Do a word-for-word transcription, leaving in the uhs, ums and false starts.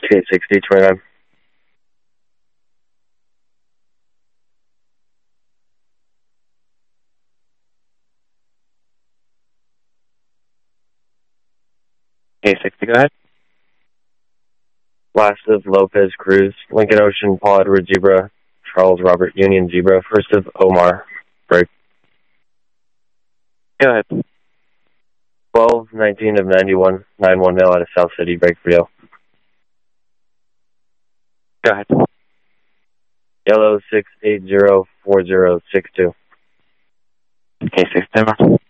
K sixty, twenty-nine. K sixty, go ahead. Last of Lopez Cruz, Lincoln Ocean, Paul Edward Zebra, Charles Robert Union Zebra, first of Omar, break. Go ahead. twelve, nineteen of ninety-one, nine one male out of South City, break for you. Go ahead. Yellow six eight zero four zero six two. K six, timer.